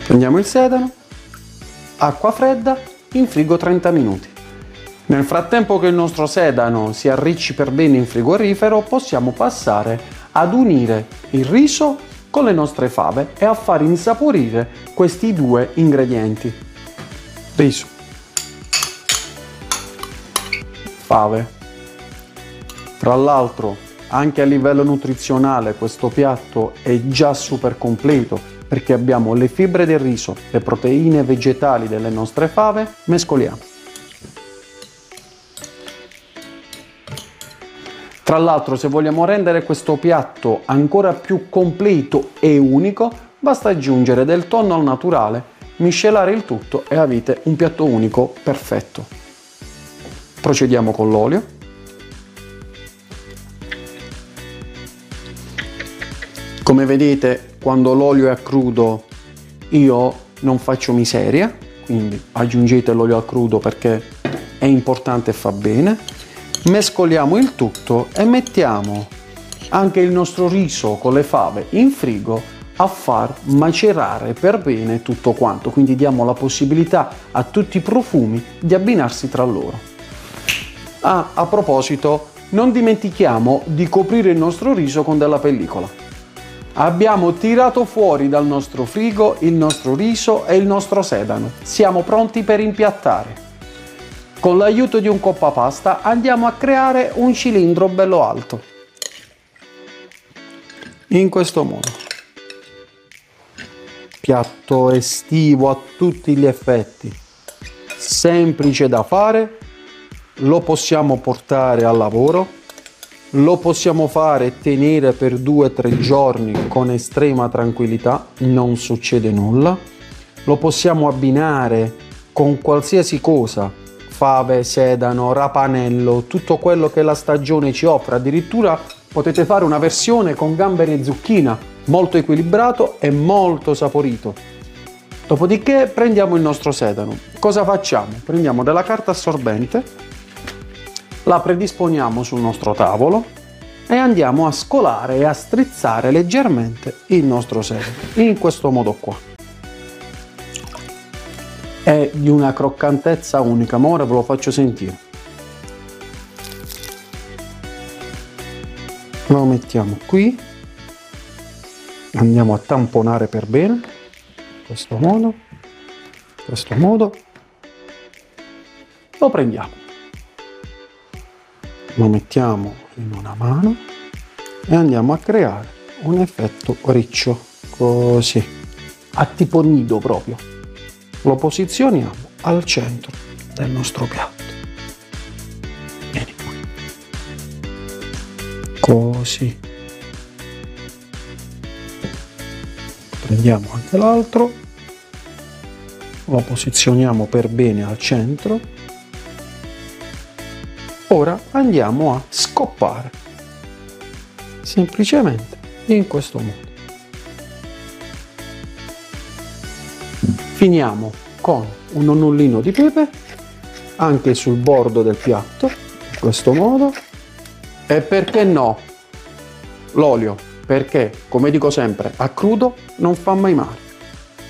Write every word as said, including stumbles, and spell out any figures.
Prendiamo il sedano, acqua fredda, in frigo trenta minuti. Nel frattempo che il nostro sedano si arricci per bene in frigorifero, possiamo passare ad unire il riso con le nostre fave e a far insaporire questi due ingredienti. Riso, fave. Tra l'altro, anche a livello nutrizionale questo piatto è già super completo perché abbiamo le fibre del riso, le proteine vegetali delle nostre fave. Mescoliamo. Tra l'altro, se vogliamo rendere questo piatto ancora più completo e unico, basta aggiungere del tonno al naturale, miscelare il tutto e avete un piatto unico perfetto. Procediamo con l'olio. Come vedete, quando l'olio è a crudo io non faccio miseria, quindi aggiungete l'olio a crudo perché è importante e fa bene. Mescoliamo il tutto e mettiamo anche il nostro riso con le fave in frigo a far macerare per bene tutto quanto, quindi diamo la possibilità a tutti i profumi di abbinarsi tra loro. Ah, a proposito, non dimentichiamo di coprire il nostro riso con della pellicola. Abbiamo tirato fuori dal nostro frigo il nostro riso e il nostro sedano. Siamo pronti per impiattare. Con l'aiuto di un coppapasta andiamo a creare un cilindro bello alto. In questo modo. Piatto estivo a tutti gli effetti. Semplice da fare, lo possiamo portare al lavoro. Lo possiamo fare e tenere per due o tre giorni con estrema tranquillità, non succede nulla. Lo possiamo abbinare con qualsiasi cosa, fave, sedano, rapanello, tutto quello che la stagione ci offre. Addirittura potete fare una versione con gamberi e zucchina, molto equilibrato e molto saporito. Dopodiché prendiamo il nostro sedano. Cosa facciamo? Prendiamo della carta assorbente, la predisponiamo sul nostro tavolo e andiamo a scolare e a strizzare leggermente il nostro sedano, in questo modo qua. È di una croccantezza unica, ma ora ve lo faccio sentire. Lo mettiamo qui, andiamo a tamponare per bene, in questo modo, in questo modo, lo prendiamo. Lo mettiamo in una mano e andiamo a creare un effetto riccio, così, a tipo nido proprio. Lo posizioniamo al centro del nostro piatto. Vieni qui. Così. Prendiamo anche l'altro, lo posizioniamo per bene al centro. Ora andiamo a scoppare, semplicemente in questo modo. Finiamo con un nonnellino di pepe anche sul bordo del piatto, in questo modo. E perché no, l'olio, perché come dico sempre, a crudo non fa mai male.